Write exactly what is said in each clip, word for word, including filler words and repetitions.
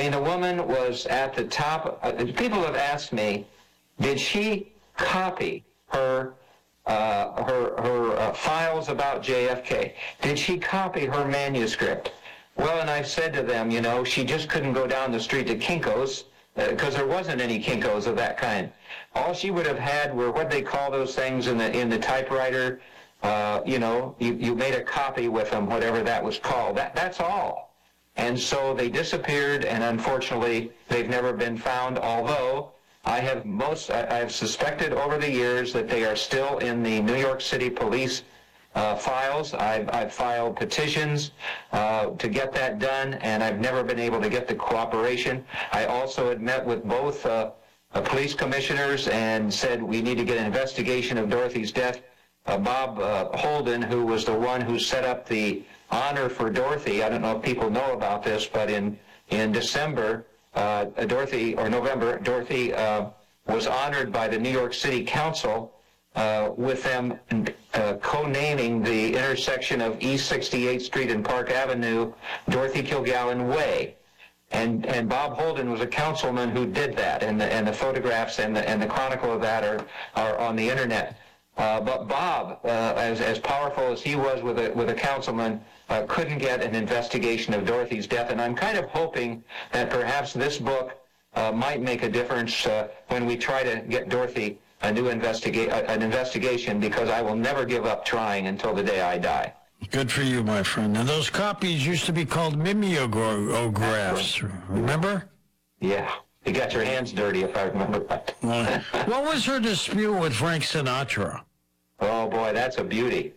mean, the woman was at the top. Uh, people have asked me, did she copy her uh, her her uh, files about J F K? Did she copy her manuscript? Well, and I've said to them, you know, she just couldn't go down the street to Kinko's because uh, there wasn't any Kinko's of that kind. All she would have had were what they call those things in the in the typewriter. Uh, you know, you, you made a copy with them, whatever that was called. That that's all. And so they disappeared, and unfortunately, they've never been found, although I have most, I have suspected over the years that they are still in the New York City police uh, files. I've, I've filed petitions uh, to get that done, and I've never been able to get the cooperation. I also had met with both uh, uh, police commissioners and said we need to get an investigation of Dorothy's death. Uh, Bob uh, Holden, who was the one who set up the honor for Dorothy. I don't know if people know about this, but in in December, uh, Dorothy, or November, Dorothy uh, was honored by the New York City Council uh, with them uh, co-naming the intersection of East sixty-eighth Street and Park Avenue, Dorothy Kilgallen Way. And and Bob Holden was a councilman who did that, and the and the photographs and the and the chronicle of that are are on the internet. Uh, but Bob, uh, as as powerful as he was with a with a councilman, uh, couldn't get an investigation of Dorothy's death. And I'm kind of hoping that perhaps this book uh, might make a difference uh, when we try to get Dorothy a new investigate an investigation, because I will never give up trying until the day I die. Good for you, my friend. And those copies used to be called mimeographs. Remember? Yeah. You got your hands dirty, if I remember right. What was her dispute with Frank Sinatra? Oh, boy, that's a beauty.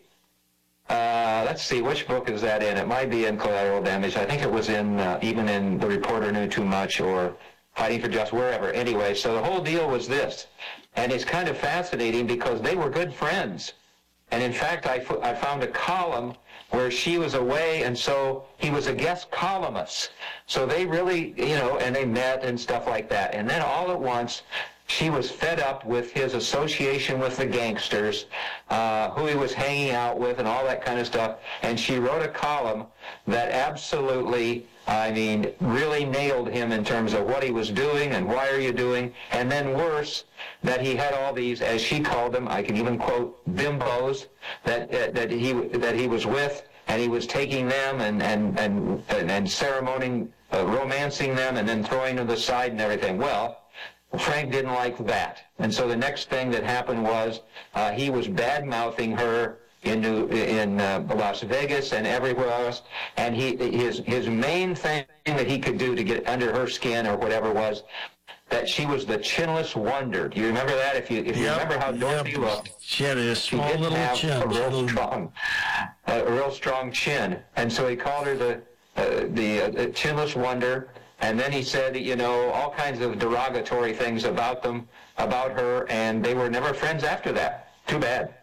Uh, let's see, which book is that in? It might be in Collateral Damage. I think it was in, uh, even in The Reporter Knew Too Much or Fighting for Justice, wherever. Anyway, so the whole deal was this. And it's kind of fascinating because they were good friends. And in fact, I, f- I found a column where she was away, and so he was a guest columnist. So they really, you know, and they met and stuff like that. And then all at once, she was fed up with his association with the gangsters, uh, who he was hanging out with and all that kind of stuff. And she wrote a column that absolutely, I mean, really nailed him in terms of what he was doing and why are you doing. And then worse, that he had all these, as she called them, I can even quote, bimbos that uh, that he that he was with, and he was taking them and and and and, and ceremoning, uh, romancing them, and then throwing them to the side and everything. Well, Frank didn't like that, and so the next thing that happened was uh, he was bad-mouthing her in New, in uh, Las Vegas and everywhere else, and he his his main thing that he could do to get under her skin or whatever was that she was the chinless wonder. Do you remember that? If you if you Yep, remember how Dorothy yep. looked, She had a she small didn't little have chin. a real little- strong, a real strong chin, and so he called her the uh, the uh, chinless wonder. And then he said, you know, all kinds of derogatory things about them, about her, and they were never friends after that. Too bad.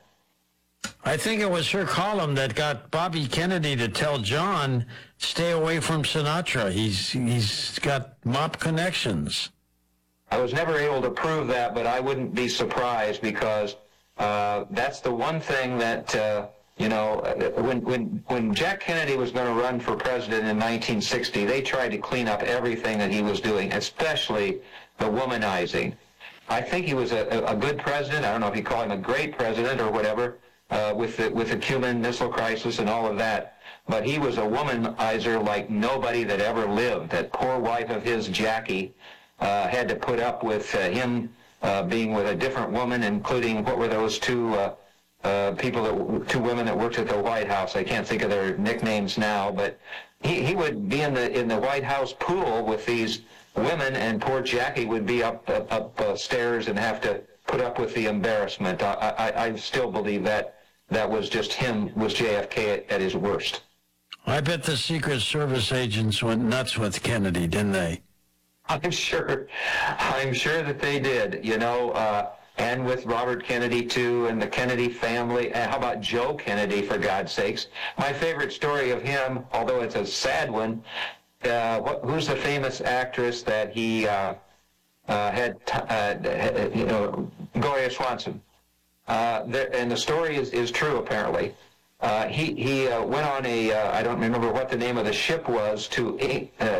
I think it was her column that got Bobby Kennedy to tell John, stay away from Sinatra. He's he's got mop connections. I was never able to prove that, but I wouldn't be surprised because uh, that's the one thing that, uh, you know, when, when, when Jack Kennedy was going to run for president in nineteen sixty, they tried to clean up everything that he was doing, especially the womanizing. I think he was a, a good president. I don't know if you call him a great president or whatever, uh, with the, with the Cuban Missile Crisis and all of that. But he was a womanizer like nobody that ever lived. That poor wife of his, Jackie, Uh, had to put up with uh, him uh, being with a different woman, including, what were those two uh, uh, people, that two women that worked at the White House. I can't think of their nicknames now, but he, he would be in the in the White House pool with these women, and poor Jackie would be up up, up uh, stairs and have to put up with the embarrassment. I, I, I still believe that that was just him, was J F K at, at his worst. I bet the Secret Service agents went nuts with Kennedy, didn't they? I'm sure, I'm sure that they did, you know, uh, and with Robert Kennedy, too, and the Kennedy family. And how about Joe Kennedy, for God's sakes? My favorite story of him, although it's a sad one, uh, what, who's the famous actress that he uh, uh, had, uh, you know, Gloria Swanson. Uh, there, and the story is, is true, apparently. Uh, he he uh, went on a, uh, I don't remember what the name of the ship was, to uh,